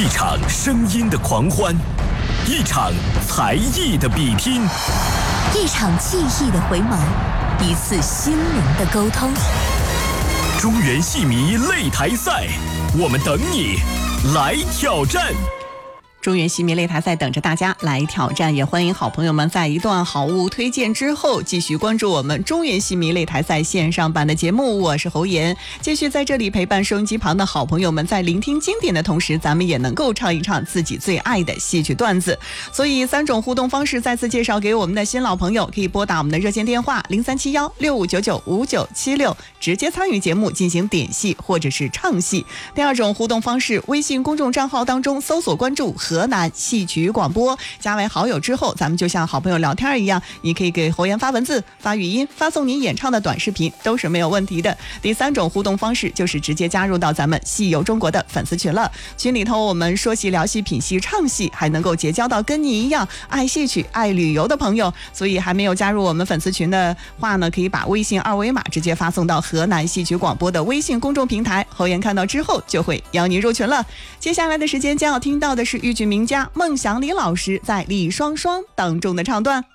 一场声音的狂欢，一场才艺的比拼， 一场记忆的回眸，一次心灵的沟通。 中原戏迷擂台赛，我们等你来挑战。 中原戏迷擂台赛等着大家来挑战，也欢迎好朋友们在一段好物推荐之后继续关注我们中原戏迷擂台赛线上版的节目。我是侯妍，继续在这里陪伴收音机旁的好朋友们，在聆听经典的同时，咱们也能够唱一唱自己最爱的戏曲段子。所以3种互动方式再次介绍给我们的新老朋友，可以拨打我们的热线电话037165995976，直接参与节目进行点戏或者是唱戏。第2种互动方式，微信公众账号当中搜索关注河南戏曲广播，加为好友之后，咱们就像好朋友聊天一样，你可以给侯妍发文字、发语音、发送你演唱的短视频，都是没有问题的。第3种互动方式就是直接加入到咱们戏游中国的粉丝群了，群里头我们说戏聊戏品戏唱戏，还能够结交到跟你一样爱戏曲爱旅游的朋友。所以还没有加入我们粉丝群的话呢，可以把微信2维码直接发送到河南戏曲广播的微信公众平台，侯妍看到之后就会邀你入群了。接下来的时间将要听到的是豫剧名家孟祥林老师在《李双双》当中的唱段。